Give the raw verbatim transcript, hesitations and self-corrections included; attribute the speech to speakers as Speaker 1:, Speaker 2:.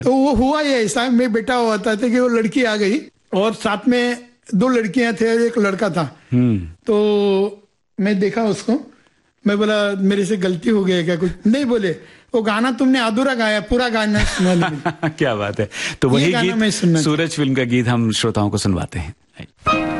Speaker 1: तो वो हुआ ये ऐसा, मैं बेटा हुआ था कि वो लड़की आ गई और साथ में दो लड़कियां थे, एक लड़का था। तो मैं देखा उसको, मैं बोला मेरे से गलती हो गई क्या कुछ? नहीं बोले, वो गाना तुमने अधूरा गाया, पूरा गाना सुना।
Speaker 2: क्या बात है। तो वही गीत, सूरज फिल्म का गीत हम श्रोताओं को सुनवाते हैं।